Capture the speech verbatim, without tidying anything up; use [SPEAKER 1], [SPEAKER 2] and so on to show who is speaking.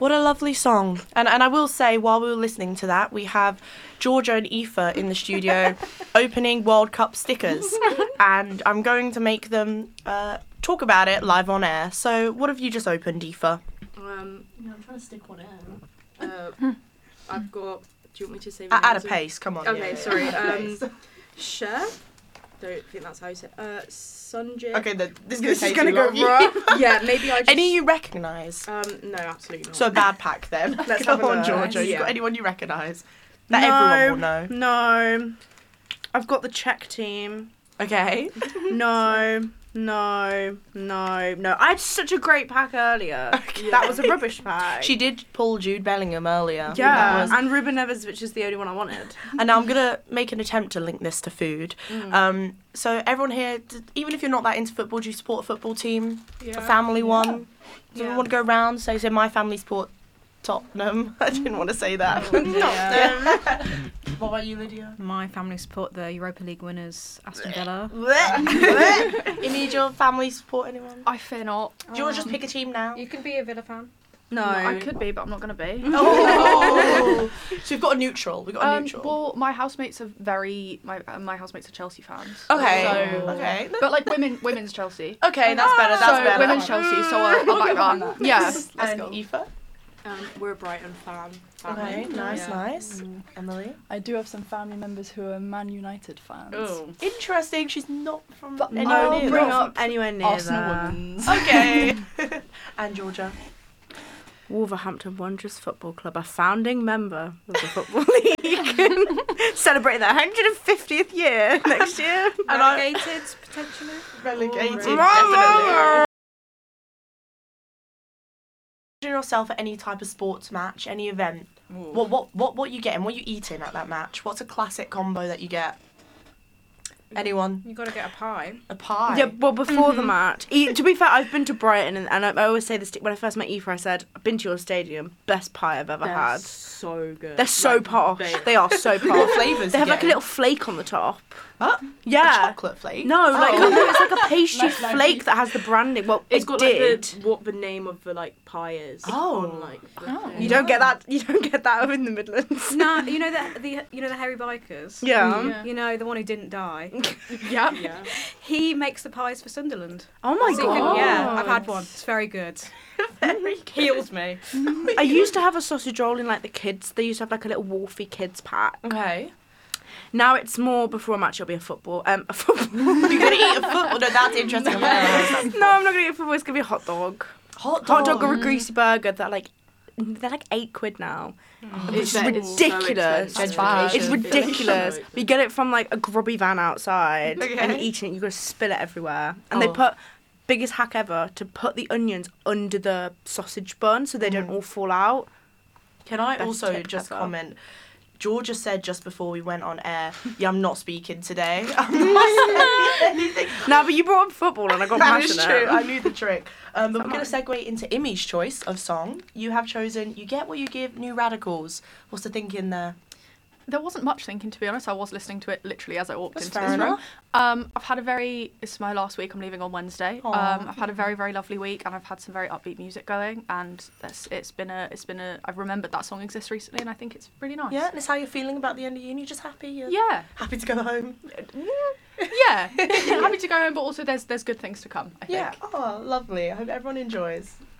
[SPEAKER 1] What a lovely song. And and I will say, while we were listening to that, we have Georgia and Aoife in the studio opening World Cup stickers. And I'm going to make them uh, talk about it live on air. So what have you just opened, Aoife?
[SPEAKER 2] Um,
[SPEAKER 3] Yeah, I'm trying to stick one in.
[SPEAKER 2] uh, I've got... Do you want me to say...
[SPEAKER 1] At, at a
[SPEAKER 2] names?
[SPEAKER 1] pace, come on.
[SPEAKER 2] Okay,
[SPEAKER 1] yeah, yeah,
[SPEAKER 2] sorry.
[SPEAKER 1] at a
[SPEAKER 2] Um,
[SPEAKER 1] pace.
[SPEAKER 2] Cher. Don't think that's how you say it. Uh, Sunjay.
[SPEAKER 1] Okay, the, this,
[SPEAKER 2] This
[SPEAKER 1] is
[SPEAKER 2] is
[SPEAKER 1] going to
[SPEAKER 2] gonna
[SPEAKER 1] take
[SPEAKER 2] go
[SPEAKER 1] too long.
[SPEAKER 2] wrong. Yeah, maybe I just...
[SPEAKER 1] Any you recognise?
[SPEAKER 2] Um, no, absolutely not.
[SPEAKER 1] So a bad pack then.
[SPEAKER 2] Let's
[SPEAKER 1] Come
[SPEAKER 2] have a
[SPEAKER 1] on,
[SPEAKER 2] look.
[SPEAKER 1] Georgia. You
[SPEAKER 2] Yeah.
[SPEAKER 1] got anyone you recognise? That
[SPEAKER 4] no,
[SPEAKER 1] everyone will know.
[SPEAKER 4] No. I've got the Czech team.
[SPEAKER 1] Okay.
[SPEAKER 4] No, no, no, no. I had such a great pack earlier.
[SPEAKER 1] Okay.
[SPEAKER 4] That was a rubbish pack.
[SPEAKER 1] She did pull Jude Bellingham earlier.
[SPEAKER 4] Yeah,
[SPEAKER 1] That was-
[SPEAKER 4] and Ruben Neves, which is the only one I wanted.
[SPEAKER 1] And now I'm going to make an attempt to link this to food.
[SPEAKER 4] Mm.
[SPEAKER 1] Um, so everyone here, d- even if you're not that into football, do you support a football team?
[SPEAKER 2] Yeah.
[SPEAKER 1] A family one? Do you
[SPEAKER 2] Yeah.
[SPEAKER 1] want to go around? So, so my family support Tottenham. I didn't want to say that.
[SPEAKER 5] Yeah.
[SPEAKER 1] Tottenham. What about you, Lydia?
[SPEAKER 5] My family support the Europa League winners, Aston Villa.
[SPEAKER 1] You need your family support anyone?
[SPEAKER 3] I fear not.
[SPEAKER 1] Do you want to just pick a team now?
[SPEAKER 5] You can be a Villa fan.
[SPEAKER 4] No.
[SPEAKER 3] I could be, but I'm not going to be.
[SPEAKER 1] Oh. So we've got a neutral. We've got a
[SPEAKER 3] Um,
[SPEAKER 1] neutral.
[SPEAKER 3] well, my housemates are very my uh, my housemates are Chelsea fans.
[SPEAKER 1] Okay.
[SPEAKER 3] So,
[SPEAKER 1] Okay.
[SPEAKER 3] but like women, women's Chelsea.
[SPEAKER 1] Okay, that's better. That's
[SPEAKER 3] so
[SPEAKER 1] better.
[SPEAKER 3] women's Chelsea. So I'll, I'll back that. Yeah. Let's
[SPEAKER 1] and
[SPEAKER 3] go.
[SPEAKER 1] Aoife?
[SPEAKER 2] Um, we're a Brighton fan.
[SPEAKER 1] Okay,
[SPEAKER 2] family.
[SPEAKER 1] nice,
[SPEAKER 2] Yeah.
[SPEAKER 1] nice. Emily?
[SPEAKER 6] I do have some family members who are Man United fans.
[SPEAKER 2] Oh.
[SPEAKER 1] Interesting. She's not from
[SPEAKER 6] But
[SPEAKER 1] anywhere
[SPEAKER 4] I'll
[SPEAKER 1] near
[SPEAKER 4] bring
[SPEAKER 1] that.
[SPEAKER 4] up anywhere near
[SPEAKER 6] Arsenal
[SPEAKER 4] there.
[SPEAKER 6] women's.
[SPEAKER 1] Okay. And Georgia?
[SPEAKER 4] Wolverhampton Wanderers Football Club, a founding member of the Football League. Celebrating their one hundred fiftieth year next year.
[SPEAKER 1] And I-
[SPEAKER 5] Relegated, potentially.
[SPEAKER 1] Relegated,
[SPEAKER 2] Oh,
[SPEAKER 1] definitely. Imagine yourself at any type of sports match, any event. What what what what you getting? What you eating at that match? What's a classic combo that you get? Anyone?
[SPEAKER 5] You got to get a pie.
[SPEAKER 1] A pie.
[SPEAKER 4] Yeah, well, before the match. E- to be fair, I've been to Brighton, and, and I, I always say this, when I first met Aoife, I said, I've been to your stadium, best pie I've ever
[SPEAKER 2] They're
[SPEAKER 4] had.
[SPEAKER 2] so good.
[SPEAKER 4] They're so
[SPEAKER 2] Like,
[SPEAKER 4] posh.
[SPEAKER 2] They,
[SPEAKER 4] They are so
[SPEAKER 1] What
[SPEAKER 4] posh.
[SPEAKER 1] flavours
[SPEAKER 4] They
[SPEAKER 1] you
[SPEAKER 4] have like a
[SPEAKER 1] getting?
[SPEAKER 4] little flake on the top.
[SPEAKER 1] Huh?
[SPEAKER 4] Yeah.
[SPEAKER 1] A chocolate flake?
[SPEAKER 4] No, like
[SPEAKER 1] Oh.
[SPEAKER 4] no, it's like a pastry
[SPEAKER 6] Like- like
[SPEAKER 4] flake
[SPEAKER 6] you-
[SPEAKER 4] that has the branding. Well,
[SPEAKER 2] it's
[SPEAKER 4] it
[SPEAKER 2] got
[SPEAKER 4] did.
[SPEAKER 2] like the, what the name of the like pie is.
[SPEAKER 1] Oh.
[SPEAKER 2] On, like, the
[SPEAKER 6] Oh.
[SPEAKER 2] thing.
[SPEAKER 4] You don't get that. You don't get that in the Midlands.
[SPEAKER 5] No, you know the the you know the hairy bikers.
[SPEAKER 4] Yeah.
[SPEAKER 6] Yeah.
[SPEAKER 5] You know the one who didn't die.
[SPEAKER 3] Yeah.
[SPEAKER 2] Yeah.
[SPEAKER 5] He makes the pies for Sunderland.
[SPEAKER 4] Oh my
[SPEAKER 5] So you can-
[SPEAKER 4] god.
[SPEAKER 5] yeah, I've had one. It's very good.
[SPEAKER 1] Very
[SPEAKER 5] Heals me.
[SPEAKER 4] I used to have a sausage roll in like the kids. They used to have like a little Wolfie kids pack.
[SPEAKER 1] Okay.
[SPEAKER 4] Now it's more before a match. It'll be a football. Um, a football.
[SPEAKER 1] You're gonna eat a football? No, that's interesting. I've never heard that
[SPEAKER 4] No, I'm not gonna eat a football. It's gonna be a hot dog.
[SPEAKER 1] Hot
[SPEAKER 4] Hot dog or a greasy burger. That like, they're like eight quid now. It's
[SPEAKER 2] That is so
[SPEAKER 4] ridiculous.
[SPEAKER 2] expensive.
[SPEAKER 1] Bad.
[SPEAKER 4] It's
[SPEAKER 2] so
[SPEAKER 4] ridiculous.
[SPEAKER 2] expensive.
[SPEAKER 4] You get it from like a grubby van outside,
[SPEAKER 1] Okay.
[SPEAKER 4] and you're eating it. You gotta spill it everywhere. And
[SPEAKER 1] Oh.
[SPEAKER 4] they put biggest hack ever to put the onions under the sausage bun so they don't all fall out.
[SPEAKER 1] Can I
[SPEAKER 4] Best
[SPEAKER 1] also
[SPEAKER 4] tip
[SPEAKER 1] just
[SPEAKER 4] ever.
[SPEAKER 1] comment? Georgia said just before we went on air, yeah, I'm not speaking today. I'm not saying anything.
[SPEAKER 4] No, but you brought up football and I got
[SPEAKER 1] That is
[SPEAKER 4] passionate.
[SPEAKER 1] true. I knew the trick. Um, but we're
[SPEAKER 4] Come
[SPEAKER 1] going to segue into Imi's choice of song. You have chosen You Get What You Give, New Radicals. What's the thinking there?
[SPEAKER 3] There wasn't much thinking, to be honest. I was listening to it literally as I walked
[SPEAKER 1] That's
[SPEAKER 3] into
[SPEAKER 1] fair
[SPEAKER 3] this room.
[SPEAKER 1] enough.
[SPEAKER 3] Um, I've had a very, it's my last week, I'm leaving on Wednesday.
[SPEAKER 1] Aw.
[SPEAKER 3] Um, I've had a very, very lovely week and I've had some very upbeat music going and that's, it's been a, it's been a, I've remembered that song exists recently and I think it's really nice.
[SPEAKER 1] Yeah, and it's how you're feeling about the end of uni. Just happy? You're
[SPEAKER 3] Yeah.
[SPEAKER 1] Happy to go home?
[SPEAKER 3] Yeah. Happy to go home, but also there's, there's good things to come, I think.
[SPEAKER 1] Yeah. Oh, lovely. I hope everyone enjoys.